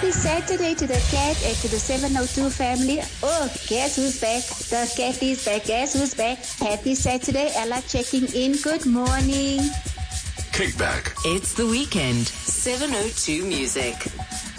Happy Saturday to the cat and to the 702 family. Oh, guess who's back? The cat is back. Guess who's back? Happy Saturday. Ella checking in. Good morning. Kickback. It's the weekend. 702 Music.